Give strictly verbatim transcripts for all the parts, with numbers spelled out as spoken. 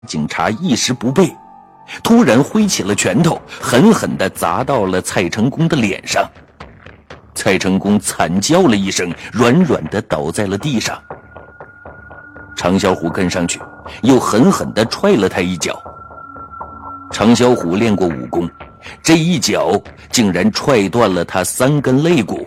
警察一时不备，突然挥起了拳头，狠狠地砸到了蔡成功的脸上。蔡成功惨叫了一声，软软地倒在了地上。常小虎跟上去，又狠狠地踹了他一脚。常小虎练过武功，这一脚竟然踹断了他三根肋骨。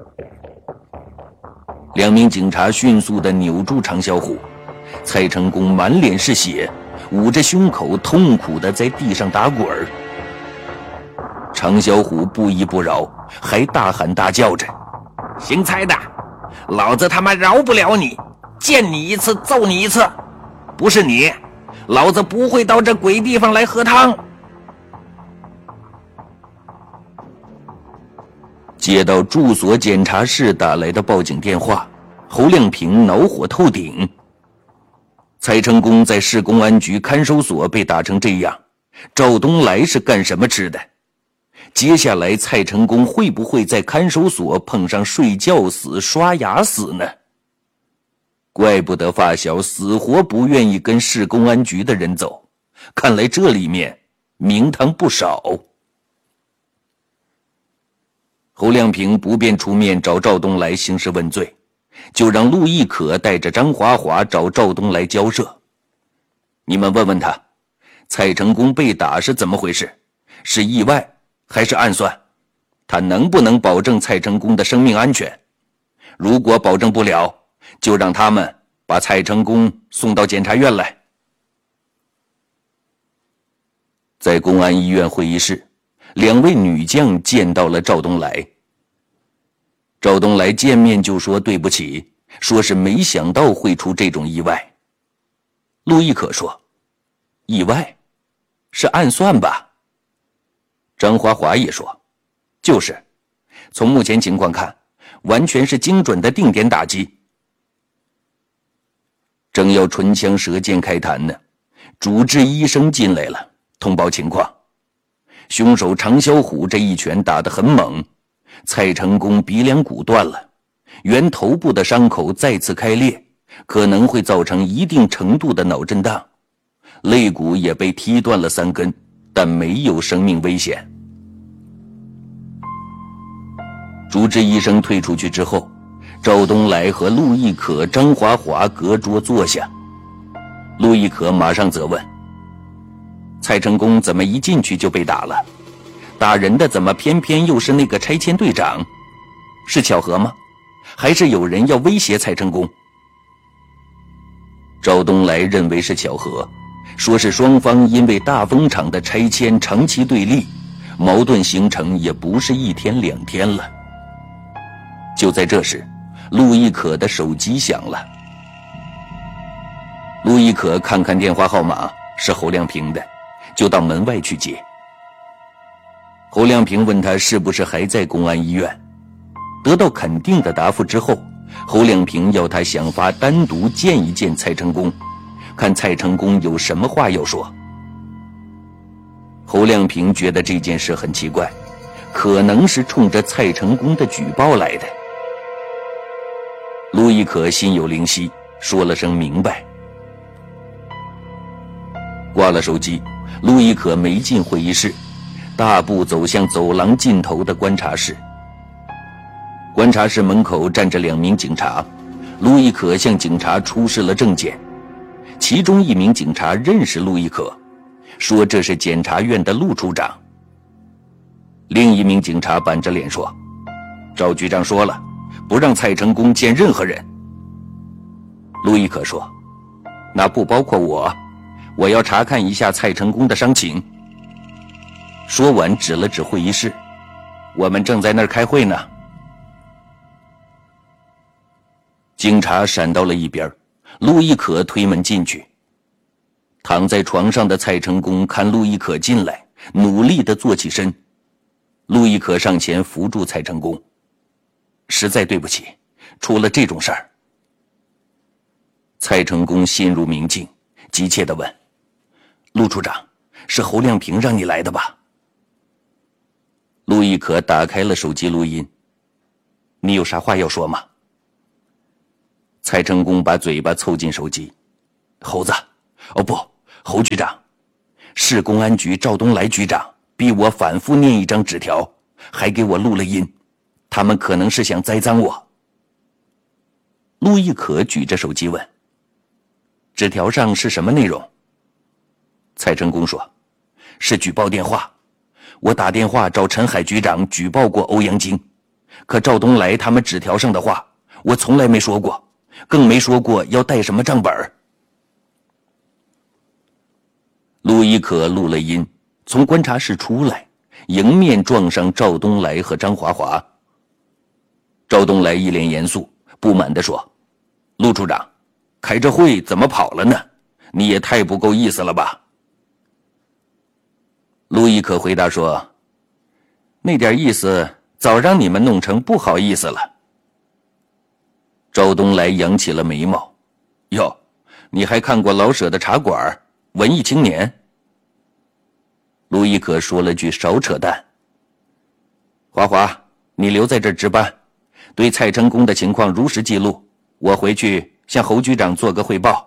两名警察迅速地扭住常小虎，蔡成功满脸是血，捂着胸口痛苦地在地上打滚儿。常小虎不依不饶，还大喊大叫着：“姓蔡的，老子他妈饶不了你，见你一次揍你一次，不是你，老子不会到这鬼地方来喝汤。”接到住所检查室打来的报警电话，侯亮平恼火透顶。蔡成功在市公安局看守所被打成这样，赵东来是干什么吃的？接下来蔡成功会不会在看守所碰上睡觉死、刷牙死呢？怪不得发小死活不愿意跟市公安局的人走，看来这里面名堂不少。侯亮平不便出面找赵东来兴师问罪，就让陆亦可带着张华华找赵东来交涉。你们问问他，蔡成功被打是怎么回事？是意外还是暗算？他能不能保证蔡成功的生命安全？如果保证不了，就让他们把蔡成功送到检察院来。在公安医院会议室，两位女将见到了赵东来。赵东来见面就说对不起，说是没想到会出这种意外。陆亦可说：“意外？是暗算吧？”张华华也说：“就是，从目前情况看，完全是精准的定点打击。”正要唇枪舌剑开谈呢，主治医生进来了，通报情况。凶手常小虎这一拳打得很猛，蔡成功鼻梁骨断了，原头部的伤口再次开裂，可能会造成一定程度的脑震荡，肋骨也被踢断了三根，但没有生命危险。主治医生退出去之后，赵东来和陆亦可、张华华隔桌坐下。陆亦可马上责问：“蔡成功怎么一进去就被打了？打人的怎么偏偏又是那个拆迁队长？是巧合吗？还是有人要威胁蔡成功？”赵东来认为是巧合，说是双方因为大风厂的拆迁长期对立，矛盾形成也不是一天两天了。就在这时，陆亦可的手机响了。陆亦可看看电话号码，是侯亮平的，就到门外去接。侯亮平问他是不是还在公安医院，得到肯定的答复之后，侯亮平要他想法单独见一见蔡成功，看蔡成功有什么话要说。侯亮平觉得这件事很奇怪，可能是冲着蔡成功的举报来的。陆亦可心有灵犀，说了声明白。挂了手机，陆亦可没进会议室，大步走向走廊尽头的观察室。观察室门口站着两名警察，陆亦可向警察出示了证件。其中一名警察认识陆亦可，说这是检察院的陆处长。另一名警察板着脸说：“赵局长说了，不让蔡成功见任何人。”陆亦可说：“那不包括我，我要查看一下蔡成功的伤情。”说完指了指会议室：“我们正在那儿开会呢。”警察闪到了一边，陆亦可推门进去。躺在床上的蔡成功看陆亦可进来，努力地坐起身。陆亦可上前扶住蔡成功：“实在对不起，出了这种事儿。”蔡成功心如明镜，急切地问：“陆处长，是侯亮平让你来的吧？”陆亦可打开了手机录音：“你有啥话要说吗？”蔡成功把嘴巴凑近手机：“猴子，哦不， 侯局长，市公安局赵东来局长逼我反复念一张纸条，还给我录了音，他们可能是想栽赃我。陆亦可举着手机问：纸条上是什么内容？蔡成功说：是举报电话，我打电话找陈海局长举报过欧阳菁，可赵东来他们纸条上的话我从来没说过，更没说过要带什么账本。陆亦可录了音，从观察室出来，迎面撞上赵东来和张华华。赵东来一脸严肃，不满地说：陆处长，开着会怎么跑了呢？你也太不够意思了吧。陆亦可回答说：那点意思早让你们弄成不好意思了。赵东来扬起了眉毛：哟，你还看过老舍的茶馆，文艺青年？陆亦可说了句少扯淡。华华，你留在这儿值班，对蔡成功的情况如实记录，我回去向侯局长做个汇报。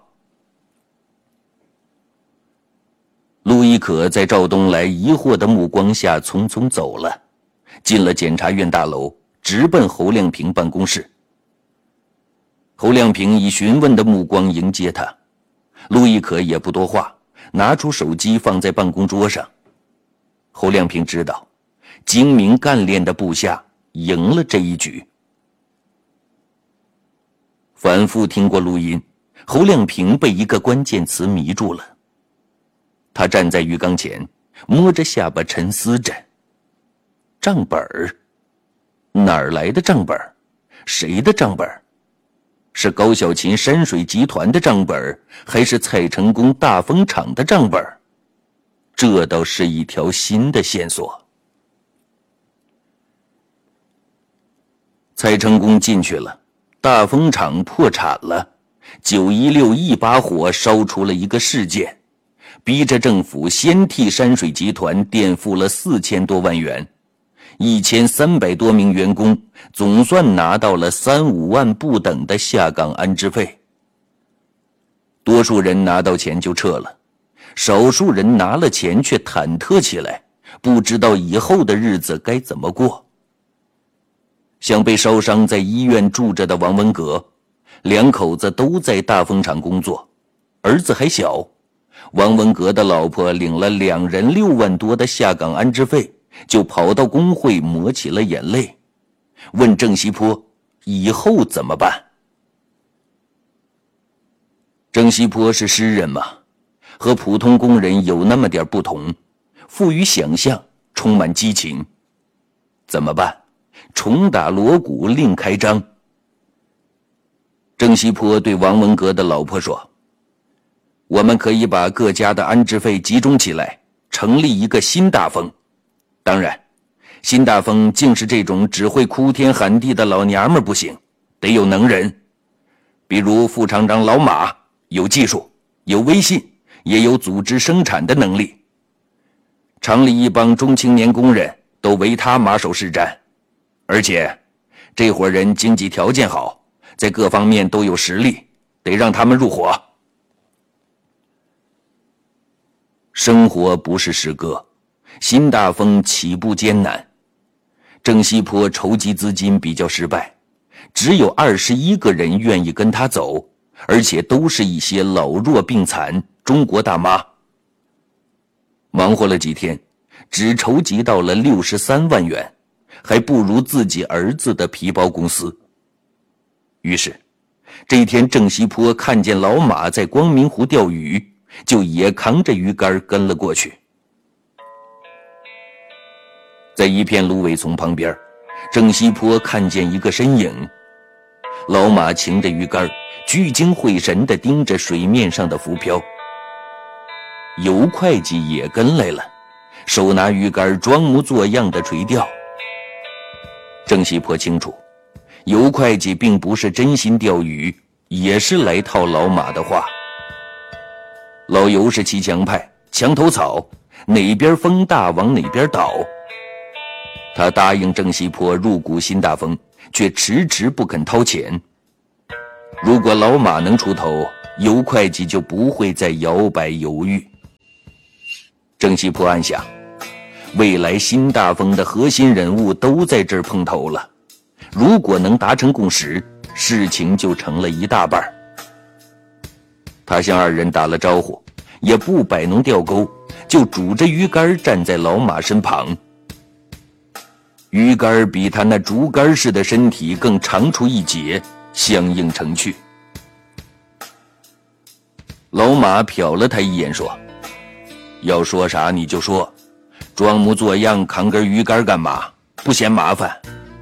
陆亦可在赵东来疑惑的目光下匆匆走了，进了检察院大楼，直奔侯亮平办公室。侯亮平以询问的目光迎接他，陆亦可也不多话，拿出手机放在办公桌上。侯亮平知道，精明干练的部下赢了这一局。反复听过录音，侯亮平被一个关键词迷住了。他站在鱼缸前，摸着下巴沉思着。账本儿？哪儿来的账本儿？谁的账本儿？是高小琴山水集团的账本儿，还是蔡成功大风厂的账本儿？这倒是一条新的线索。蔡成功进去了，大风厂破产了，九一六一把火烧出了一个事件，逼着政府先替山水集团垫付了四千多万元，一千三百多名员工总算拿到了三五万不等的下岗安置费。多数人拿到钱就撤了，少数人拿了钱却忐忑起来，不知道以后的日子该怎么过。像被烧伤在医院住着的王文革，两口子都在大风厂工作，儿子还小。王文革的老婆领了两人六万多的下岗安置费，就跑到工会抹起了眼泪，问郑西坡以后怎么办。郑西坡是诗人嘛，和普通工人有那么点不同，富于想象，充满激情。怎么办？重打锣鼓另开张。郑西坡对王文革的老婆说：我们可以把各家的安置费集中起来，成立一个新大风。当然，新大风竟是这种只会哭天喊地的老娘们不行，得有能人。比如副厂长老马，有技术，有威信，也有组织生产的能力。厂里一帮中青年工人都为他马首是瞻，而且这伙人经济条件好，在各方面都有实力，得让他们入伙。生活不是诗歌，新大风起步艰难。郑西坡筹集资金比较失败，只有二十一个人愿意跟他走，而且都是一些老弱病残中国大妈。忙活了几天，只筹集到了六十三万元，还不如自己儿子的皮包公司。于是这天，郑西坡看见老马在光明湖钓鱼，就也扛着鱼竿跟了过去。在一片芦苇丛旁边，郑西坡看见一个身影，老马擎着鱼竿，聚精会神地盯着水面上的浮漂。尤会计也跟来了，手拿鱼竿，装模作样地垂钓。郑西坡清楚，尤会计并不是真心钓鱼，也是来套老马的话。老尤是骑墙派，墙头草，哪边风大往哪边倒。他答应郑西坡入股新大风，却迟迟不肯掏钱。如果老马能出头， 尤会计就不会再摇摆犹豫。郑西坡暗想，未来新大风的核心人物都在这儿碰头了，如果能达成共识，事情就成了一大半。他向二人打了招呼，也不摆弄吊钩，就拄着鱼竿站在老马身旁。鱼竿比他那竹竿似的身体更长出一截，相映成趣。老马瞟了他一眼说，要说啥你就说，装模作样扛根鱼竿干嘛？不嫌麻烦？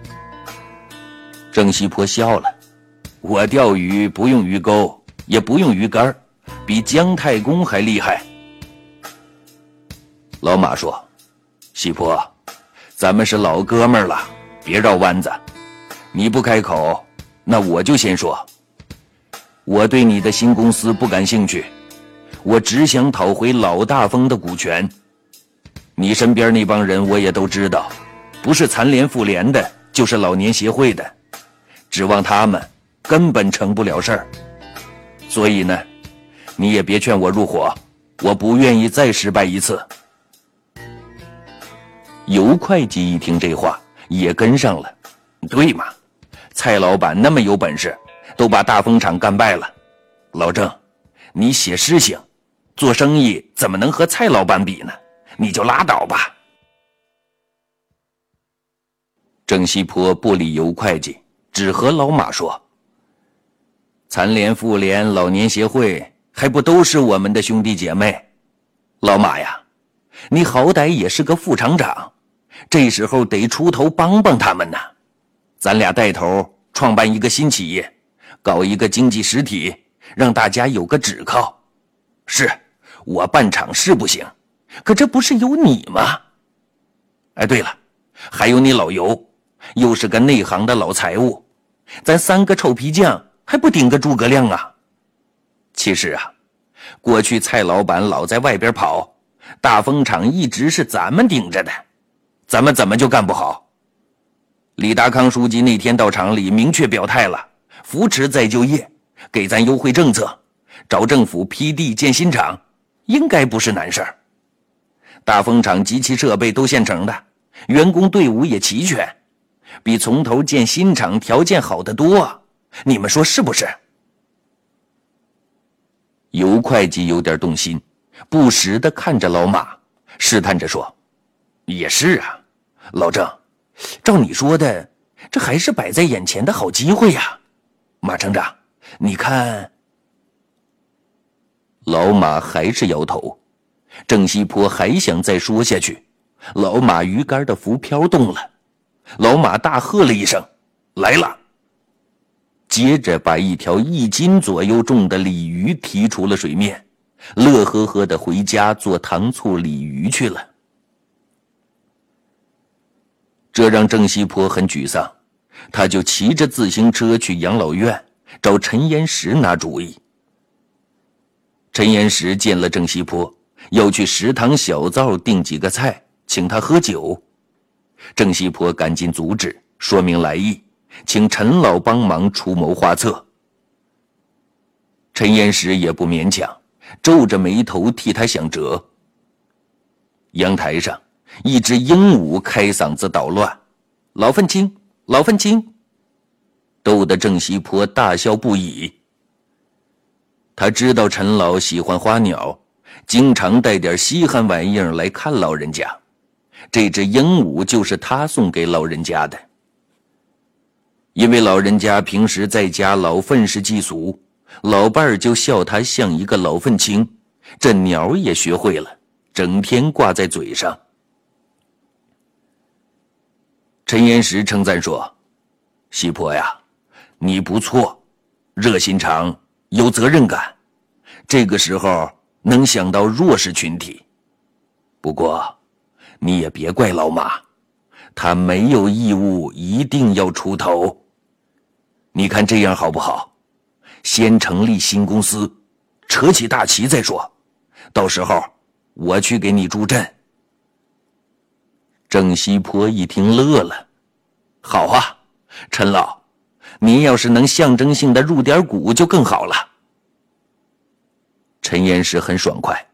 郑西坡笑了，我钓鱼不用鱼钩，也不用鱼竿，比姜太公还厉害。老马说，西坡，咱们是老哥们儿了，别绕弯子。你不开口，那我就先说。我对你的新公司不感兴趣，我只想讨回老大风的股权。你身边那帮人我也都知道，不是残联妇联的，就是老年协会的，指望他们根本成不了事儿。所以呢，你也别劝我入伙，我不愿意再失败一次。尤会计一听这话也跟上了，对嘛，蔡老板那么有本事，都把大风厂干败了。老郑，你写诗行，做生意怎么能和蔡老板比呢？你就拉倒吧。郑西坡不理尤会计，只和老马说，残联妇联老年协会还不都是我们的兄弟姐妹？老马呀，你好歹也是个副厂长，这时候得出头帮帮他们呢。咱俩带头创办一个新企业，搞一个经济实体，让大家有个指靠。是，我办厂是不行，可这不是有你吗？哎，对了，还有你老尤，又是个内行的老财务，咱三个臭皮匠还不顶个诸葛亮啊？其实啊，过去蔡老板老在外边跑，大风厂一直是咱们顶着的，咱们怎么就干不好？李达康书记那天到厂里明确表态了，扶持再就业，给咱优惠政策，找政府批地建新厂，应该不是难事儿。大风厂机器设备都现成的，员工队伍也齐全，比从头建新厂条件好得多，你们说是不是？尤会计有点动心，不时地看着老马，试探着说，也是啊，老郑，照你说的，这还是摆在眼前的好机会呀。马厂长，你看。老马还是摇头，郑西坡还想再说下去，老马鱼竿的浮漂动了，老马大喝了一声，来了，接着把一条一斤左右重的鲤鱼提出了水面，乐呵呵地回家做糖醋鲤鱼去了。这让郑西坡很沮丧，他就骑着自行车去养老院找陈岩石拿主意。陈岩石见了郑西坡，要去食堂小灶订几个菜，请他喝酒。郑西坡赶紧阻止，说明来意，请陈老帮忙出谋划策。陈岩石也不勉强，皱着眉头替他想辙。阳台上，一只鹦鹉开嗓子捣乱，老愤青，老愤青，逗得郑西坡大笑不已。他知道陈老喜欢花鸟，经常带点稀罕玩意儿来看老人家，这只鹦鹉就是他送给老人家的。因为老人家平时在家老愤世嫉俗，老伴儿就笑他像一个老愤青，这鸟也学会了，整天挂在嘴上。陈岩石称赞说，西坡呀，你不错，热心肠，有责任感，这个时候能想到弱势群体。不过你也别怪老马，他没有义务一定要出头。你看这样好不好？先成立新公司，扯起大旗再说，到时候我去给你助阵。郑西坡一听乐了，好啊，陈老，您要是能象征性的入点股就更好了。 陈岩时很爽快。